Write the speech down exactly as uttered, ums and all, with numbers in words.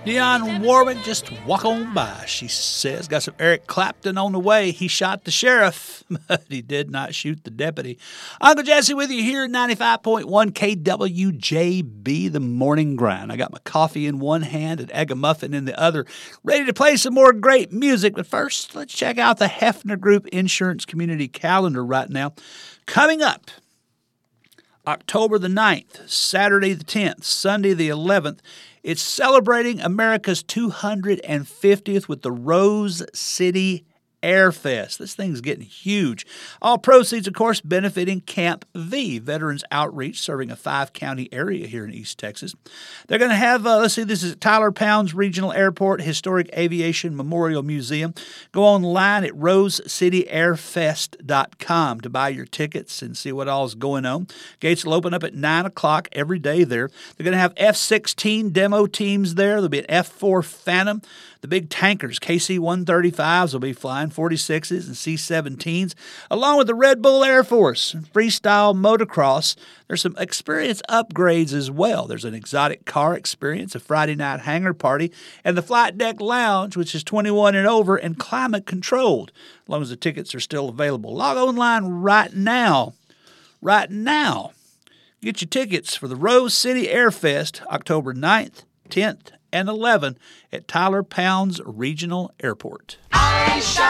Dionne Warwick, just walk on by, she says. Got some Eric Clapton on the way. He shot the sheriff, but he did not shoot the deputy. Uncle Jesse with you here at ninety-five point one K W J B, The Morning Grind. I got my coffee in one hand and egg a muffin in the other, ready to play some more great music. But first, let's check out the Hefner Group Insurance Community Calendar right now. Coming up, October the ninth, Saturday the tenth, Sunday the eleventh, it's celebrating America's two hundred fiftieth with the Rose City Airfest. This thing's getting huge. All proceeds, of course, benefiting Camp V, Veterans Outreach, serving a five-county area here in East Texas. They're going to have, uh, let's see, this is at Tyler Pounds Regional Airport, Historic Aviation Memorial Museum. Go online at rose city airfest dot com to buy your tickets and see what all is going on. Gates will open up at nine o'clock every day there. They're going to have F sixteen demo teams there. There'll be an F four Phantom. The big tankers, K C one thirty-fives, will be flying, forty-sixes and C seventeens, along with the Red Bull Air Force. Freestyle motocross. There's some experience upgrades as well. There's an exotic car experience, a Friday night hangar party, and the Flight Deck Lounge, which is twenty-one and over and climate controlled, as long as the tickets are still available. Log online right now. Right now. Get your tickets for the Rose City Airfest, October ninth, tenth, and eleventh at Tyler Pounds Regional Airport. I shall